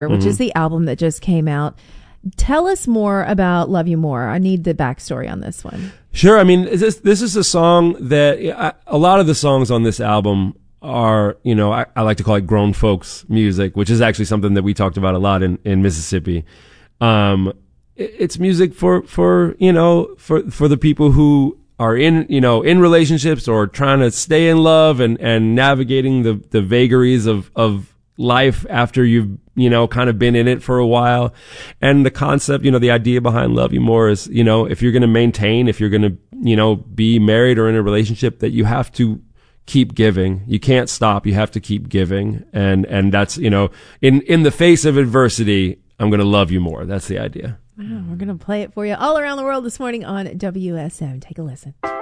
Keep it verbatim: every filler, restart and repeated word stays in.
which mm-hmm. is the album that just came out. Tell us more about Love You More. I need the backstory on this one. Sure. I mean, this, this is a song that I, a lot of the songs on this album are, you know, I, I like to call it grown folks music, which is actually something that we talked about a lot in, in Mississippi. Um, it, it's music for, for, you know, for, for the people who are in, you know, in relationships or trying to stay in love and, and navigating the, the vagaries of, of, life after you've, you know, kind of been in it for a while. And the concept, you know, the idea behind Love You More is, you know, if you're going to maintain, if you're going to, you know, be married or in a relationship, that you have to keep giving. You can't stop. You have to keep giving. And, and that's, you know, in, in the face of adversity, I'm going to love you more. That's the idea. Wow, we're going to play it for you all around the world this morning on W S M. Take a listen.